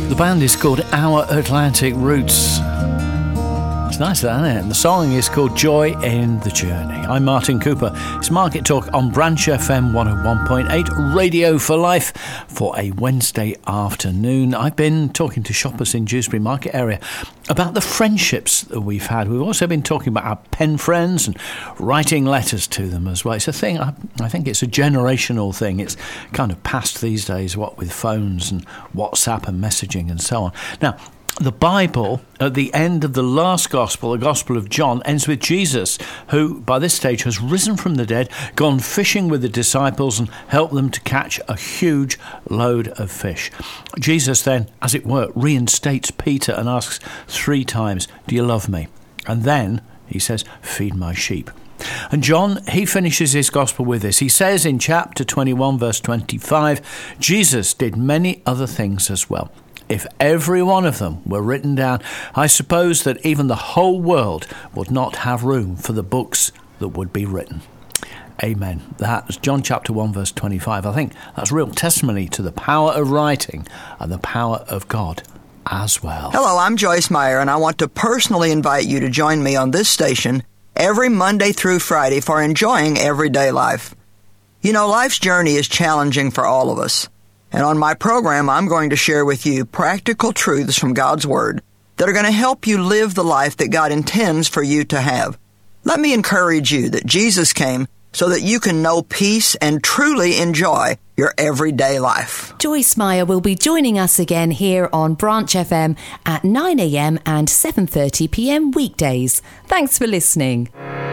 The band is called Our Atlantic Roots. It's nice, isn't it? And the song is called Joy in the Journey. I'm Martin Cooper. It's Market Talk on Branch FM 101.8, Radio for Life, for a Wednesday afternoon. I've been talking to shoppers in Dewsbury Market area about the friendships that we've had. We've also been talking about our pen friends and writing letters to them as well. It's a thing, I think it's a generational thing. It's kind of past these days, what with phones and WhatsApp and messaging and so on. Now, the Bible, at the end of the last gospel, the Gospel of John, ends with Jesus, who by this stage has risen from the dead, gone fishing with the disciples and helped them to catch a huge load of fish. Jesus then, as it were, reinstates Peter and asks 3 times, "Do you love me?" And then he says, "Feed my sheep." And John, he finishes his gospel with this. He says in chapter 21, verse 25, Jesus did many other things as well. If every one of them were written down, I suppose that even the whole world would not have room for the books that would be written. Amen. That's John chapter 1, verse 25. I think that's real testimony to the power of writing and the power of God as well. Hello, I'm Joyce Meyer, and I want to personally invite you to join me on this station every Monday through Friday for enjoying everyday life. You know, life's journey is challenging for all of us. And on my program, I'm going to share with you practical truths from God's Word that are going to help you live the life that God intends for you to have. Let me encourage you that Jesus came so that you can know peace and truly enjoy your everyday life. Joyce Meyer will be joining us again here on Branch FM at 9 a.m. and 7:30 p.m. weekdays. Thanks for listening.